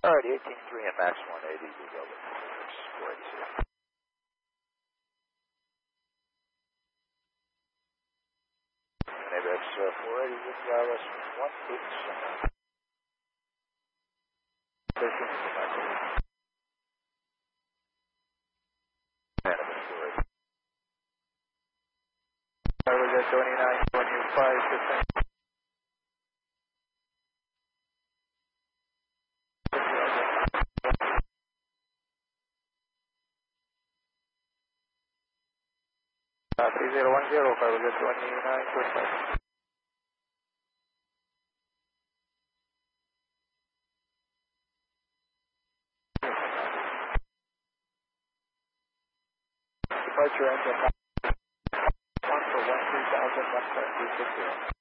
Alrighty, 18.3 and max 180, we'll go with 480. ABX 480 with the ILS 187. Station, Manifest 480. We got 29, 25, 15. Three zero one zero, I will get 29%. Departure engine 1 for 13,1.360.